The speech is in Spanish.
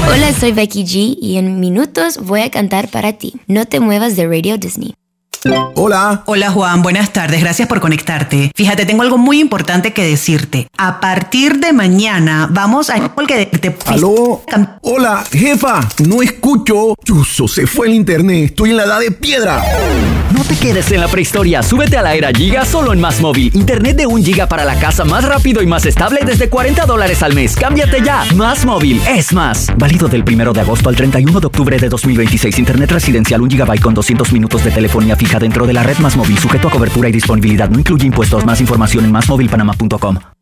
Hola, soy Becky G y en minutos voy a cantar para ti. No te muevas de Radio Disney. Hola. Hola Juan, buenas tardes, gracias por conectarte. Fíjate, tengo algo muy importante que decirte. A partir de mañana vamos a... ¿Aló? Hola, jefa, no escucho. Chuzo, se fue el internet, estoy en la edad de piedra. No te quedes en la prehistoria, súbete a la era Giga solo en Más Móvil. Internet de 1 giga para la casa más rápido y más estable desde $40 al mes. Cámbiate ya. Más Móvil es más. Válido del 1 de agosto al 31 de octubre de 2026. Internet residencial 1 GB con 200 minutos de telefonía fija dentro de la red Más Móvil, sujeto a cobertura y disponibilidad. No incluye impuestos. Más información en másmovilpanama.com.